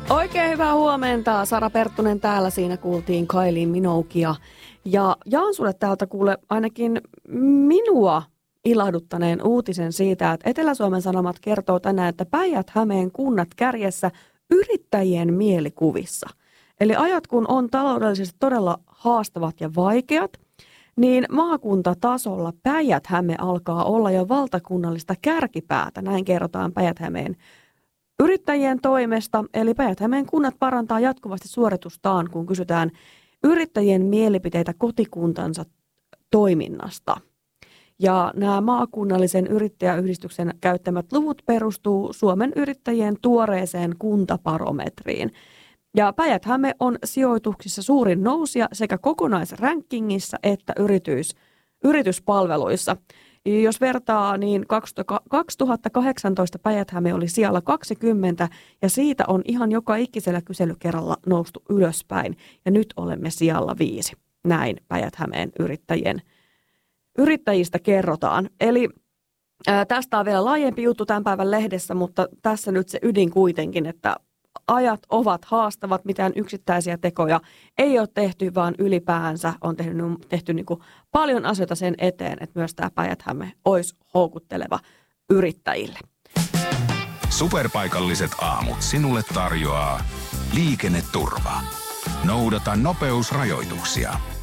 Oikein hyvää huomenta. Sara Perttunen täällä. Siinä kuultiin Kylie Minoguea. Ja jaan sulle täältä kuule ainakin minua ilahduttaneen uutisen siitä, että Etelä-Suomen Sanomat kertoo tänään, että Päijät-Hämeen kunnat kärjessä yrittäjien mielikuvissa. Eli ajat kun on taloudellisesti todella haastavat ja vaikeat, niin maakuntatasolla Päijät-Häme alkaa olla jo valtakunnallista kärkipäätä. Näin kerrotaan Päijät-Hämeen yrittäjien toimesta. Eli Päijät-Hämeen kunnat parantaa jatkuvasti suoritustaan, kun kysytään yrittäjien mielipiteitä kotikuntansa toiminnasta. Ja nämä maakunnallisen yrittäjäyhdistyksen käyttämät luvut perustuu Suomen yrittäjien tuoreeseen kuntabarometriin. Ja Päijät-Häme on sijoituksissa suurin nousija sekä kokonaisrankingissa että yrityspalveluissa. Jos vertaa, niin 2018 Päijät-Häme oli siellä 20 ja siitä on ihan joka ikisellä kyselykerralla noustu ylöspäin. Ja nyt olemme siellä 5. Näin Päijät-Hämeen yrittäjistä kerrotaan. Eli tästä on vielä laajempi juttu tämän päivän lehdessä, mutta tässä nyt se ydin kuitenkin, että ajat ovat haastavat, mitään yksittäisiä tekoja ei ole tehty, vaan ylipäänsä on tehty niin kuin paljon asioita sen eteen, että myös tämä Päijät-Häme olisi houkutteleva yrittäjille. Superpaikalliset aamut sinulle tarjoaa Liikenneturva. Noudata nopeusrajoituksia.